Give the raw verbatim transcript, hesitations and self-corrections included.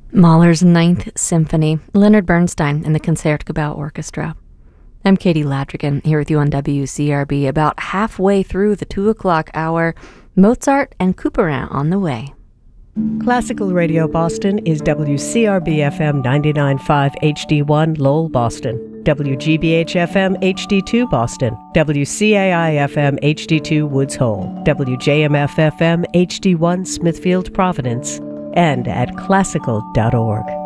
Mahler's Ninth Symphony, Leonard Bernstein and the Concertgebouw Orchestra. I'm Katie Ladrigan, here with you on W C R B. About halfway through the two o'clock hour, Mozart and Couperin on the way. Classical Radio Boston is W C R B F M ninety-nine point five H D one Lowell, Boston, W G B H F M H D two Boston, W C A I F M H D two Woods Hole, W J M F F M H D one Smithfield, Providence, and at classical dot org.